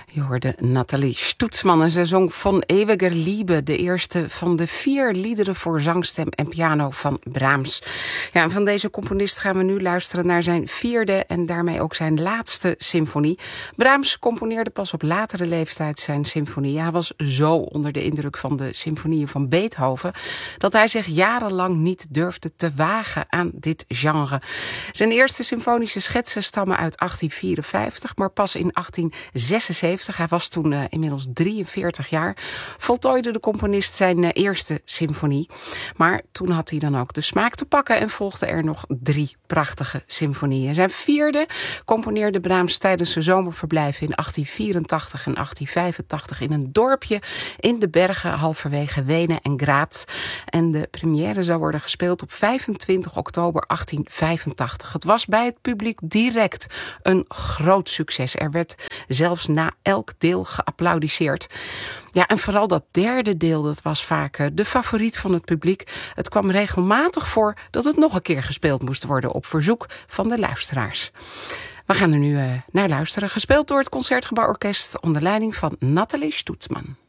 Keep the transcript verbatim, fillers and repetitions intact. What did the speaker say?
Je hoorde Nathalie Stoetsman en ze zong Von Ewiger Liebe, de eerste van de vier liederen voor zangstem en piano van Brahms. Ja, en van deze componist gaan we nu luisteren naar zijn vierde en daarmee ook zijn laatste symfonie. Brahms componeerde pas op latere leeftijd zijn symfonie. Hij was zo onder de indruk van de symfonieën van Beethoven dat hij zich jarenlang niet durfde te wagen aan dit genre. Zijn eerste symfonische schetsen stammen uit achttien vierenvijftig, maar pas in achttien zesenzeventig, hij was toen uh, inmiddels drieënveertig jaar, voltooide de componist zijn uh, eerste symfonie. Maar toen had hij dan ook de smaak te pakken en volgden er nog drie prachtige symfonieën. Zijn vierde componeerde Brahms tijdens zijn zomerverblijven in achttien vierentachtig en achttien vijfentachtig in een dorpje in de bergen halverwege Wenen en Graz. En de première zou worden gespeeld op vijfentwintig oktober achttien vijfentachtig. Het was bij het publiek direct een groot succes. Er werd zelfs na elk deel geapplaudisseerd. Ja, en vooral dat derde deel, dat was vaak de favoriet van het publiek. Het kwam regelmatig voor dat het nog een keer gespeeld moest worden op verzoek van de luisteraars. We gaan er nu uh, naar luisteren. Gespeeld door het Concertgebouworkest onder leiding van Nathalie Stoetsman.